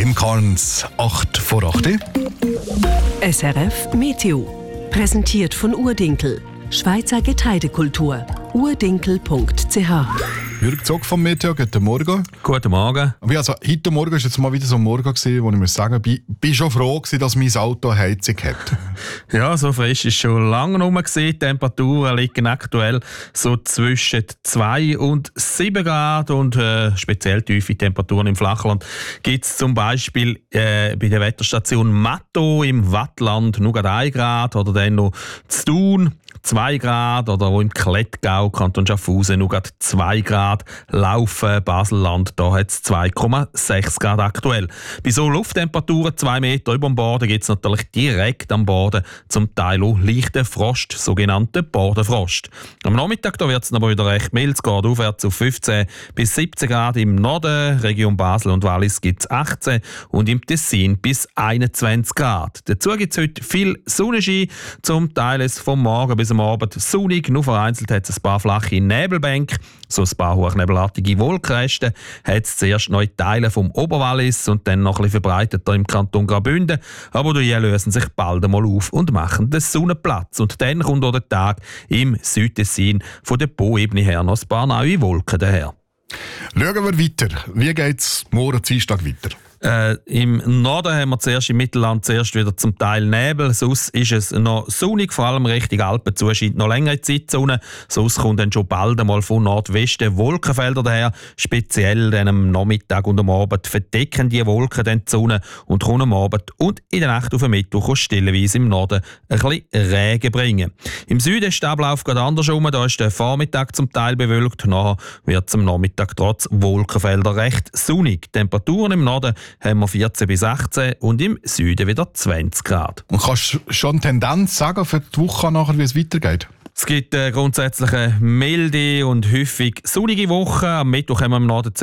Tim Carnes, 8 vor 8. SRF Meteo. Präsentiert von Urdinkel. Schweizer Getreidekultur. urdinkel.ch. Jürg Zog vom Meteo, guten Morgen. Guten Morgen. Also, heute Morgen war jetzt mal wieder so ein Morgen, wo ich muss sagen, bin schon froh gewesen, dass mein Auto eine Heizung hat. Ja, so frisch ist schon lange rum gewesen. Die Temperaturen liegen aktuell so zwischen 2 und 7 Grad und speziell tiefe Temperaturen im Flachland gibt es zum Beispiel bei der Wetterstation Matto im Wattland nur gerade 1 Grad oder dann noch zu Thun 2 Grad oder auch im Klettgau, Kanton Schaffhausen, nur gerade 2 Grad. Laufen, Baselland, da hat es 2,6 Grad aktuell. Bei so Lufttemperaturen 2 Meter über dem Boden gibt es natürlich direkt am Boden zum Teil auch leichten Frost, sogenannten Bodenfrost. Am Nachmittag wird es aber wieder recht mild, es geht aufwärts auf 15 bis 17 Grad im Norden, Region Basel und Wallis gibt es 18 und im Tessin bis 21 Grad. Dazu gibt es heute viel Sonnenschein, zum Teil ist vom Morgen bis am Abend sonnig, nur vereinzelt hat es ein paar flache Nebelbänke, so ein paar hochnebelartige Wolkenresten hat es zuerst noch in Teilen vom Oberwallis und dann noch ein bisschen verbreiteter im Kanton Graubünden, aber die lösen sich bald einmal auf und machen den Sonnenplatz. Und dann kommt auch der Tag im Südtessin von der Po-Ebene her noch ein paar neue Wolken daher. Schauen wir weiter. Wie geht es morgen Dienstag weiter? Im Norden haben wir zuerst im Mittelland wieder zum Teil Nebel. Sonst ist es noch sonnig, vor allem Richtung Alpen zu scheint noch längere Zeit die Sonne. Sonst kommt dann schon bald einmal von Nordwesten Wolkenfelder daher. Speziell dann am Nachmittag und am Abend verdecken die Wolken dann die Sonne und kommen am Abend und in der Nacht auf den Mittwoch stellenweise im Norden ein bisschen Regen bringen. Im Süden ist der Ablauf gerade andersrum. Da ist der Vormittag zum Teil bewölkt. Nachher wird es am Nachmittag trotz Wolkenfelder recht sonnig. Temperaturen im Norden haben wir 14 bis 18 und im Süden wieder 20 Grad. Und kannst du schon eine Tendenz sagen für die Woche nachher, wie es weitergeht? Es gibt grundsätzlich eine milde und häufig sonnige Woche. Am Mittwoch haben wir im Norden